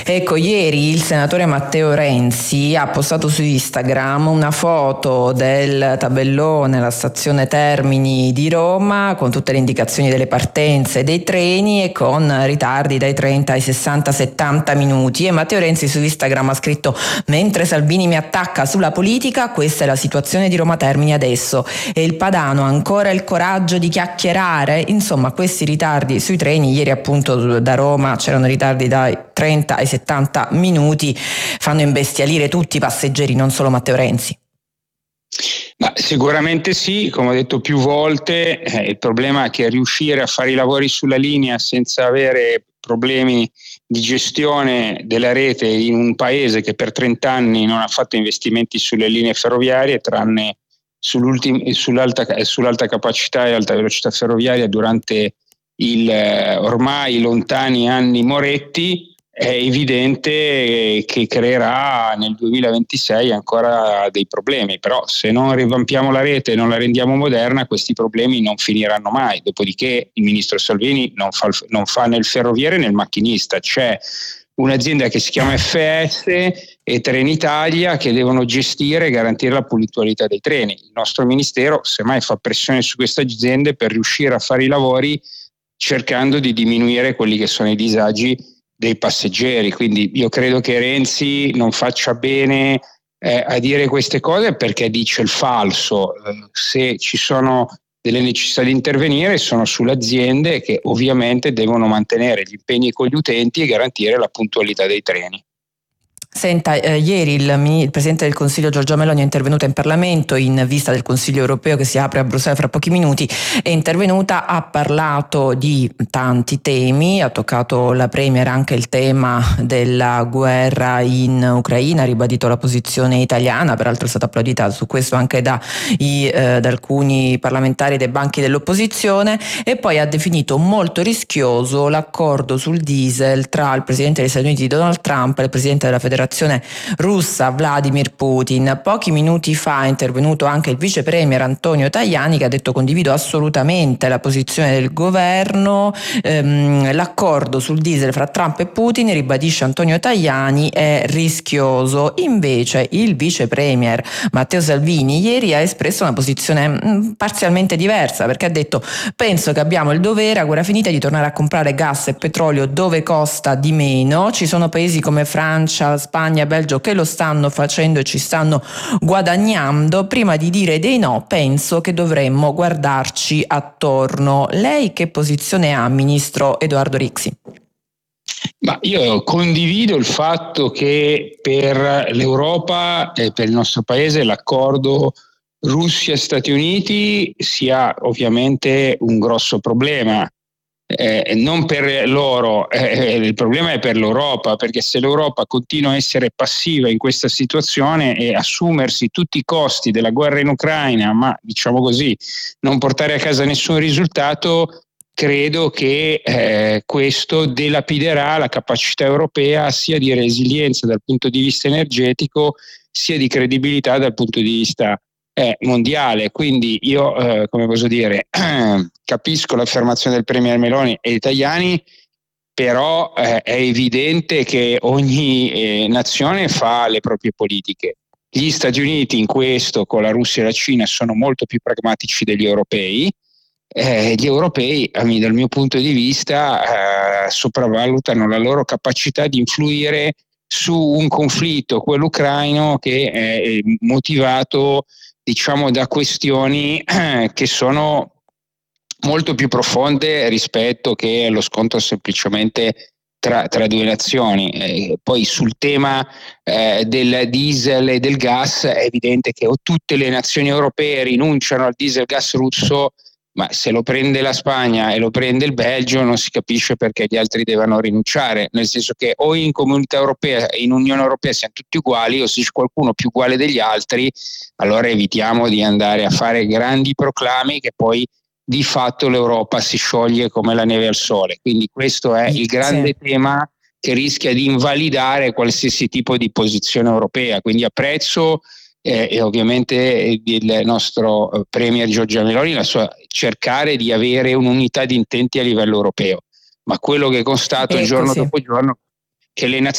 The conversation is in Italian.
Ecco, ieri il senatore Matteo Renzi ha postato su Instagram una foto del tabellone alla stazione Termini di Roma con tutte le indicazioni delle partenze dei treni e con ritardi dai 30 ai 60-70 minuti. E Matteo Renzi su Instagram ha scritto: mentre Salvini mi attacca sulla politica, questa è la situazione di Roma Termini adesso, e il padano ha ancora il coraggio di chiacchierare. Insomma, questi ritardi sui treni, ieri appunto da Roma c'erano ritardi dai 30 ai 70 minuti, fanno imbestialire tutti i passeggeri, non solo Matteo Renzi. Ma sicuramente sì, come ho detto più volte, il problema è che riuscire a fare i lavori sulla linea senza avere problemi di gestione della rete in un paese che per 30 anni non ha fatto investimenti sulle linee ferroviarie, tranne sull'alta capacità e alta velocità ferroviaria durante ormai lontani anni Moretti, è evidente che creerà nel 2026 ancora dei problemi. Però se non rivampiamo la rete e non la rendiamo moderna, questi problemi non finiranno mai. Dopodiché il ministro Salvini non fa nel ferroviere né nel macchinista. C'è un'azienda che si chiama FS e Trenitalia che devono gestire e garantire la puntualità dei treni. Il nostro ministero semmai fa pressione su queste aziende per riuscire a fare i lavori cercando di diminuire quelli che sono i disagi dei passeggeri. Quindi io credo che Renzi non faccia bene a dire queste cose, perché dice il falso. Se ci sono delle necessità di intervenire, sono sulle aziende che ovviamente devono mantenere gli impegni con gli utenti e garantire la puntualità dei treni. Senta, ieri il Presidente del Consiglio Giorgia Meloni è intervenuta in Parlamento in vista del Consiglio europeo che si apre a Bruxelles fra pochi minuti. È intervenuta, ha parlato di tanti temi, ha toccato la Premier anche il tema della guerra in Ucraina, ha ribadito la posizione italiana, peraltro è stata applaudita su questo anche da alcuni parlamentari dei banchi dell'opposizione, e poi ha definito molto rischioso l'accordo sul diesel tra il Presidente degli Stati Uniti Donald Trump e il Presidente della Federazione russa Vladimir Putin. Pochi minuti fa è intervenuto anche il vice premier Antonio Tajani, che ha detto: condivido assolutamente la posizione del governo, l'accordo sul diesel fra Trump e Putin, ribadisce Antonio Tajani, è rischioso. Invece il vice premier Matteo Salvini ieri ha espresso una posizione parzialmente diversa, perché ha detto: penso che abbiamo il dovere a guerra finita di tornare a comprare gas e petrolio dove costa di meno. Ci sono paesi come Francia, Spagna, Belgio che lo stanno facendo e ci stanno guadagnando. Prima di dire dei no, penso che dovremmo guardarci attorno. Lei che posizione ha, ministro Edoardo Rixi? Ma io condivido il fatto che per l'Europa e per il nostro paese l'accordo Russia-Stati Uniti sia ovviamente un grosso problema. Non per loro, il problema è per l'Europa, perché se l'Europa continua a essere passiva in questa situazione e assumersi tutti i costi della guerra in Ucraina, ma diciamo così, non portare a casa nessun risultato, credo che questo dilapiderà la capacità europea sia di resilienza dal punto di vista energetico, sia di credibilità dal punto di vista mondiale. Quindi io, come posso dire, capisco l'affermazione del premier Meloni e Tajani, però è evidente che ogni nazione fa le proprie politiche. Gli Stati Uniti in questo, con la Russia e la Cina, sono molto più pragmatici degli europei. Gli europei, dal mio punto di vista, sopravvalutano la loro capacità di influire su un conflitto, quello ucraino, che è motivato, diciamo, da questioni che sono molto più profonde rispetto che lo scontro semplicemente tra due nazioni. Poi sul tema del diesel e del gas è evidente che o tutte le nazioni europee rinunciano al diesel gas russo, ma se lo prende la Spagna e lo prende il Belgio non si capisce perché gli altri devono rinunciare, nel senso che o in Comunità Europea e in Unione Europea siamo tutti uguali, o se c'è qualcuno più uguale degli altri, allora evitiamo di andare a fare grandi proclami che poi di fatto l'Europa si scioglie come la neve al sole. Quindi questo è il grande tema che rischia di invalidare qualsiasi tipo di posizione europea. Quindi apprezzo e ovviamente il nostro premier Giorgia Meloni la sua cercare di avere un'unità di intenti a livello europeo, ma quello che constato giorno dopo giorno che le nazioni